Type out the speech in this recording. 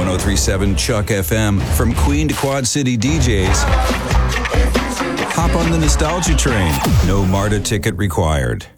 1037 Chuck FM. From Queen to Quad City DJs. Hop on the nostalgia train. No MARTA ticket required.